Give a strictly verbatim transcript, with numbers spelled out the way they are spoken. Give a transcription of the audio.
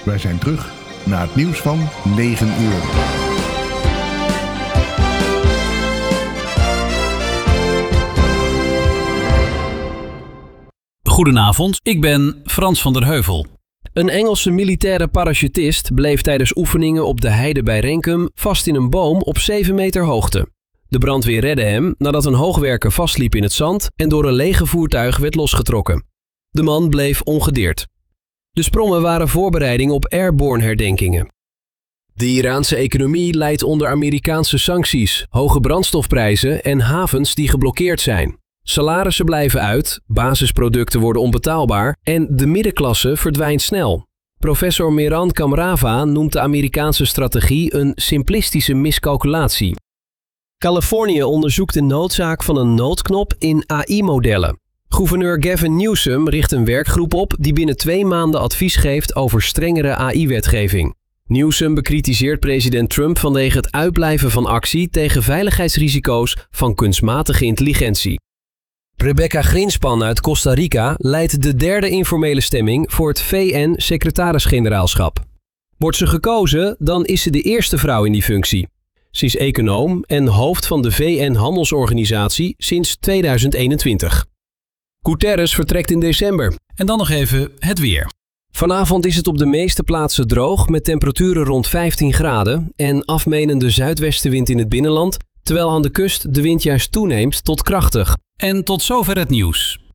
Wij zijn terug naar het nieuws van negen uur. Goedenavond, ik ben Frans van der Heuvel. Een Engelse militaire parachutist bleef tijdens oefeningen op de heide bij Renkum vast in een boom op zeven meter hoogte. De brandweer redde hem nadat een hoogwerker vastliep in het zand en door een lege voertuig werd losgetrokken. De man bleef ongedeerd. De sprongen waren voorbereiding op airborne herdenkingen. De Iraanse economie lijdt onder Amerikaanse sancties, hoge brandstofprijzen en havens die geblokkeerd zijn. Salarissen blijven uit, basisproducten worden onbetaalbaar en de middenklasse verdwijnt snel. Professor Miran Kamrava noemt de Amerikaanse strategie een simplistische miscalculatie. Californië onderzoekt de noodzaak van een noodknop in A I-modellen. Gouverneur Gavin Newsom richt een werkgroep op die binnen twee maanden advies geeft over strengere A I-wetgeving. Newsom bekritiseert president Trump vanwege het uitblijven van actie tegen veiligheidsrisico's van kunstmatige intelligentie. Rebecca Grinspan uit Costa Rica leidt de derde informele stemming voor het V N-secretaris-generaalschap. Wordt ze gekozen, dan is ze de eerste vrouw in die functie. Ze is econoom en hoofd van de V N-handelsorganisatie sinds tweeduizend eenentwintig. Guterres vertrekt in december. En dan nog even het weer. Vanavond is het op de meeste plaatsen droog met temperaturen rond vijftien graden en afmenende zuidwestenwind in het binnenland, terwijl aan de kust de wind juist toeneemt tot krachtig. En tot zover het nieuws.